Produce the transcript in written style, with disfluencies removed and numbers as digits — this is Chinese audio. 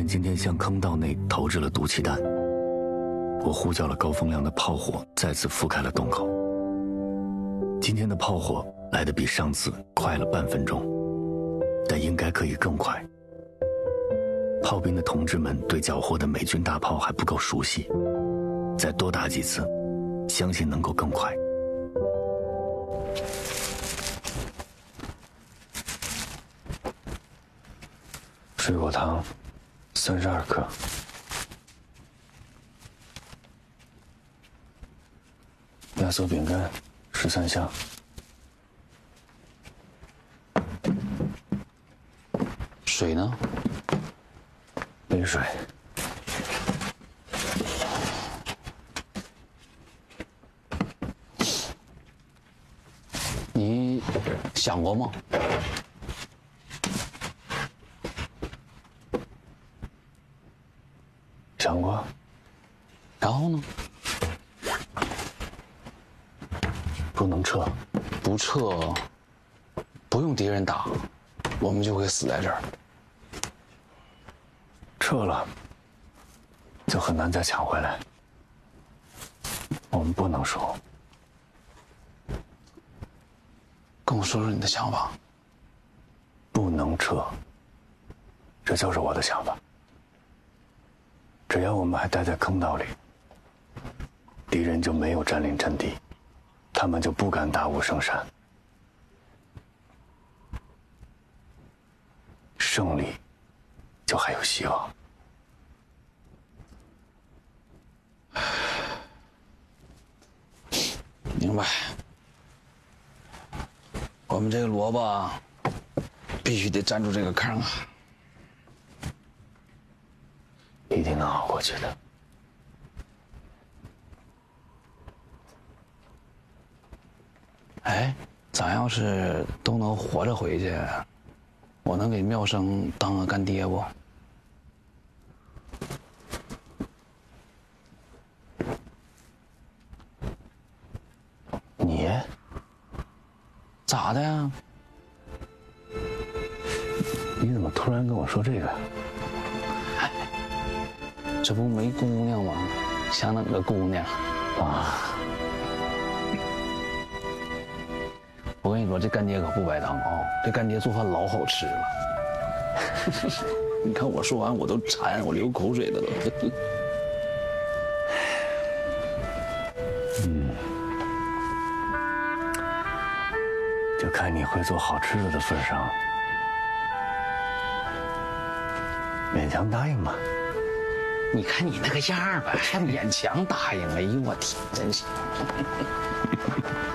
人今天向坑道内投掷了毒气弹，我呼叫了高风亮的炮火，再次覆盖了洞口。今天的炮火来得比上次快了半分钟，但应该可以更快。炮兵的同志们对缴获的美军大炮还不够熟悉，再多打几次，相信能够更快。水果糖32克，压缩饼干13箱， 水呢？ 杯水。 你想过吗？ 想过。 然后呢？ 不能撤。 不撤，不用敌人打，我们就会死在这儿。 撤了，就很难再抢回来。我们不能输。 跟我说说你的想法。 不能撤，这就是我的想法。只要我们还待在坑道里，敌人就没有占领阵地，他们就不敢打五圣山。胜利就还有希望。 明白。我们这个萝卜必须得站住这个坑啊！ 一定能熬过去的。 哎，咱要是都能活着回去，我能给妙生当个干爹不？ 你咋的呀？ 你怎么突然跟我说这个？ 这不没姑娘吗？想整个姑娘啊！ 我跟你说，这干爹可不白当啊！这干爹做饭老好吃了。你看我说完我都馋，我流口水了都。 就看你会做好吃的的份上，勉强答应吧。 你看你那个样儿吧，还勉强答应？哎呦我天，真是。